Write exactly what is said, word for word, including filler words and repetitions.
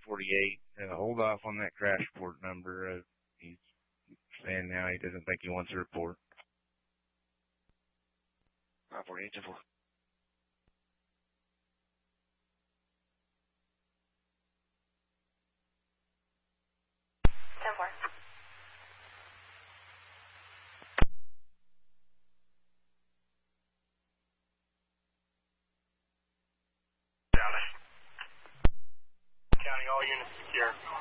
forty-eight. Uh, hold off on that crash report number. Uh, he's saying now he doesn't think he wants a report. five forty-eight, ten four. ten four. County, all units secure.